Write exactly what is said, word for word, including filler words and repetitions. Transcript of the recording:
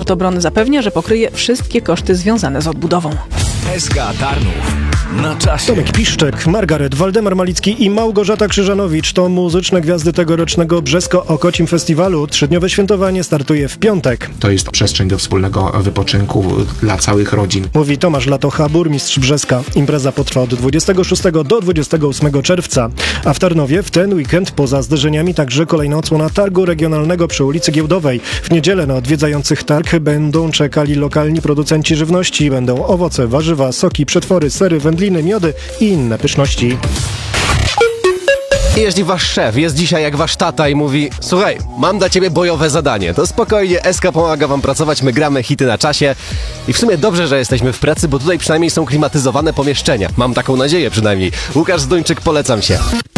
Resort Obrony zapewnia, że pokryje wszystkie koszty związane z odbudową. S K Tarnów. Na czasie. Tomek Piszczek, Margaret, Waldemar Malicki i Małgorzata Krzyżanowicz to muzyczne gwiazdy tegorocznego Brzesko-Okocim Festiwalu. Trzydniowe świętowanie startuje w piątek. To jest przestrzeń do wspólnego wypoczynku dla całych rodzin. Mówi Tomasz Latocha, burmistrz Brzeska. Impreza potrwa od dwudziestego szóstego do dwudziestego ósmego czerwca. A w Tarnowie w ten weekend poza zderzeniami także kolejna odsłona targu regionalnego przy ulicy Giełdowej. W niedzielę na odwiedzających targ będą czekali lokalni producenci żywności. Będą owoce, warzywa, soki, przetwory, sery, wędliny, miody i inne pyszności. I jeśli wasz szef jest dzisiaj jak wasz tata i mówi: słuchaj, mam dla ciebie bojowe zadanie, to spokojnie, S K pomaga wam pracować, my gramy hity na czasie. I w sumie dobrze, że jesteśmy w pracy, bo tutaj przynajmniej są klimatyzowane pomieszczenia. Mam taką nadzieję przynajmniej. Łukasz Zduńczyk, polecam się.